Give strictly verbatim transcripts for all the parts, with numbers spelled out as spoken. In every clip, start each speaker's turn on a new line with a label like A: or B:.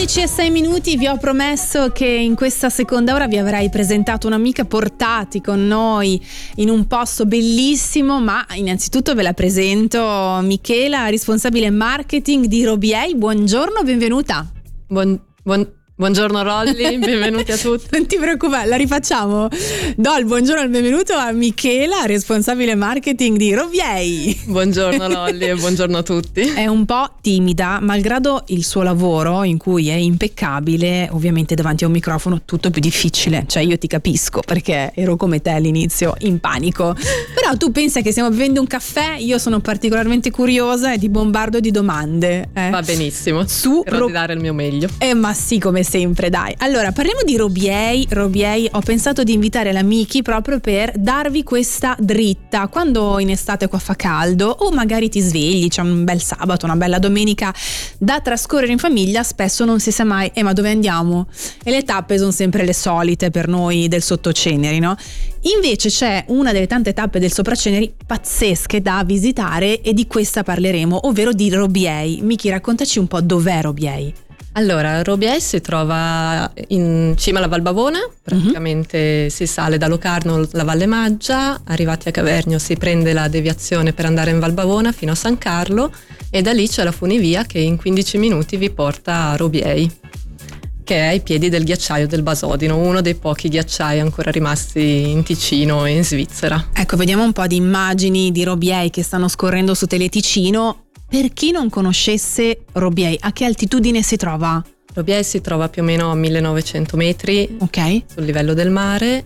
A: undici e sei minuti, vi ho promesso che in questa seconda ora vi avrei presentato un'amica, portati con noi in un posto bellissimo, ma innanzitutto ve la presento, Michela, responsabile marketing di Robiei. Buongiorno, benvenuta.
B: Buon, buon, buongiorno Rolly, benvenuti a tutti.
A: Non ti preoccupare, la rifacciamo. Do il buongiorno e il benvenuto a Michela, responsabile marketing di Robiei.
B: Buongiorno Rolly e buongiorno a tutti.
A: È un po' timida, malgrado il suo lavoro in cui è impeccabile, ovviamente davanti a un microfono tutto più difficile. Cioè io ti capisco, perché ero come te all'inizio, in panico. Però tu pensa che stiamo bevendo un caffè, io sono particolarmente curiosa e ti bombardo di domande. Eh?
B: Va benissimo,
A: su
B: per
A: Ro-
B: dare il mio meglio.
A: Eh ma sì, come sempre, dai. Allora, parliamo di Robiei. Robiei, ho pensato di invitare la Miki proprio per darvi questa dritta. Quando in estate qua fa caldo, o magari ti svegli, c'è un bel sabato, una bella domenica da trascorrere in famiglia, spesso non si sa mai, eh ma dove andiamo? E le tappe sono sempre le solite per noi del Sottoceneri, no? Invece c'è una delle tante tappe del Sopraceneri pazzesche da visitare e di questa parleremo, ovvero di Robiei. Miki, raccontaci un po' dov'è Robiei.
B: Allora, Robiei si trova in cima alla Val Bavona, praticamente mm-hmm. si sale da Locarno, la Valle Maggia, arrivati a Cavernio si prende la deviazione per andare in Val Bavona fino a San Carlo e da lì c'è la funivia che in quindici minuti vi porta a Robiei, che è ai piedi del ghiacciaio del Basodino, uno dei pochi ghiacciai ancora rimasti in Ticino e in Svizzera.
A: Ecco, vediamo un po' di immagini di Robiei che stanno scorrendo su Teleticino. Per chi non conoscesse Robiei, a che altitudine si trova?
B: Robiei si trova più o meno a millenovecento metri,
A: okay,
B: sul livello del mare,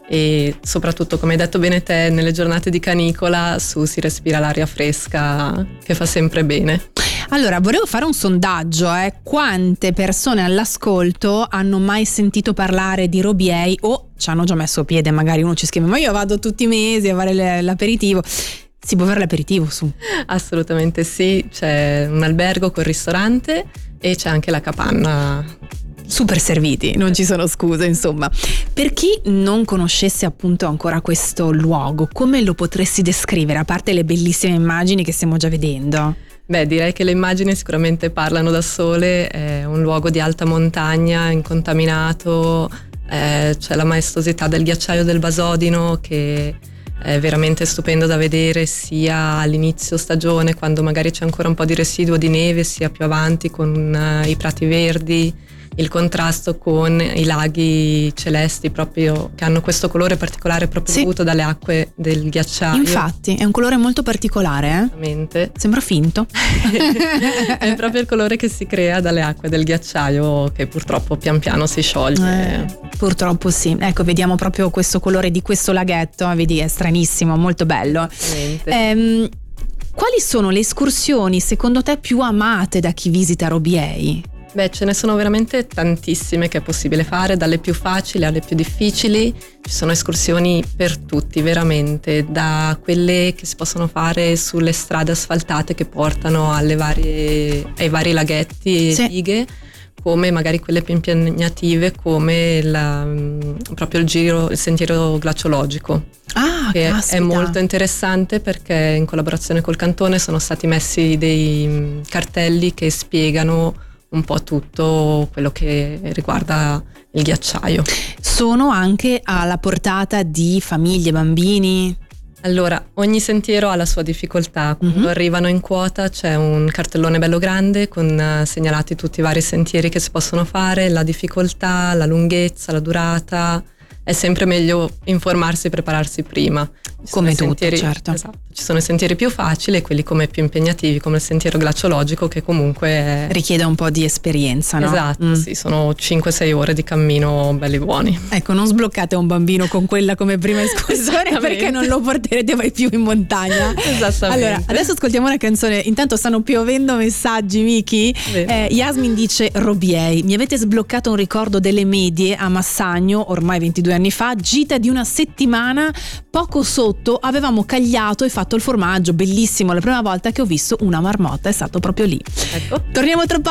B: e soprattutto, come hai detto bene te, nelle giornate di canicola su si respira l'aria fresca che fa sempre bene.
A: Allora, volevo fare un sondaggio, eh. Quante persone all'ascolto hanno mai sentito parlare di Robiei o ci hanno già messo piede? Magari uno ci scrive, ma io vado tutti i mesi a fare l'aperitivo. Si può fare l'aperitivo su?
B: Assolutamente sì, c'è un albergo col ristorante e c'è anche la capanna.
A: Super serviti, non ci sono scuse, insomma. Per chi non conoscesse appunto ancora questo luogo, come lo potresti descrivere, a parte le bellissime immagini che stiamo già vedendo?
B: Beh, direi che le immagini sicuramente parlano da sole, è un luogo di alta montagna, incontaminato, eh, c'è la maestosità del ghiacciaio del Basodino che è veramente stupendo da vedere sia all'inizio stagione, quando magari c'è ancora un po' di residuo di neve, sia più avanti con uh, i prati verdi, il contrasto con i laghi celesti proprio che hanno questo colore particolare proprio
A: sì,
B: dovuto dalle acque del ghiacciaio.
A: Infatti è un colore molto particolare, eh?
B: Esattamente.
A: Sembra finto.
B: È proprio il colore che si crea dalle acque del ghiacciaio che purtroppo pian piano si scioglie.
A: Eh, purtroppo sì. Ecco, vediamo proprio questo colore di questo laghetto, vedi, è stranissimo, molto bello. Ehm, quali sono le escursioni secondo te più amate da chi visita Robiei?
B: Beh, ce ne sono veramente tantissime che è possibile fare, dalle più facili alle più difficili. Ci sono escursioni per tutti, veramente, da quelle che si possono fare sulle strade asfaltate che portano alle varie, ai vari laghetti e
A: sì,
B: dighe, come magari quelle più impegnative come la, proprio il giro, il sentiero glaciologico.
A: Ah,
B: che
A: caspita.
B: È molto interessante perché in collaborazione col cantone sono stati messi dei cartelli che spiegano un po' tutto quello che riguarda il ghiacciaio.
A: Sono anche alla portata di famiglie, bambini?
B: Allora, ogni sentiero ha la sua difficoltà. Quando mm-hmm. arrivano in quota c'è un cartellone bello grande con uh, segnalati tutti i vari sentieri che si possono fare, la difficoltà, la lunghezza, la durata. È sempre meglio informarsi e prepararsi prima. Ci
A: come tutto,
B: sentieri,
A: certo.
B: Esatto. Ci sono i sentieri più facili e quelli come più impegnativi, come il sentiero glaciologico, che comunque è...
A: richiede un po' di esperienza, no?
B: Esatto, mm. sì, sono cinque sei ore di cammino belli buoni.
A: Ecco, non sbloccate un bambino con quella come prima escursione perché non lo porterete mai più in montagna.
B: Esattamente.
A: Allora, adesso ascoltiamo una canzone. Intanto stanno piovendo messaggi, Miki. Eh, Yasmin dice: Robiei, mi avete sbloccato un ricordo delle medie a Massagno, ormai ventidue anni fa, gita di una settimana, poco sotto avevamo cagliato e fatto il formaggio, bellissimo, la prima volta che ho visto una marmotta è stato proprio lì.
B: Ecco.
A: Torniamo tra poco.